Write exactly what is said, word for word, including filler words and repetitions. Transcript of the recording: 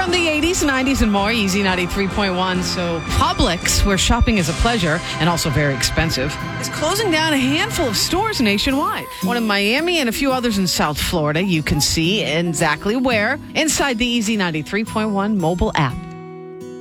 From the eighties, nineties, and more, Easy ninety-three point one. So Publix, where shopping is a pleasure and also very expensive, is closing down a handful of stores nationwide. One in Miami and a few others in South Florida. You can see exactly where inside the Easy ninety-three point one mobile app.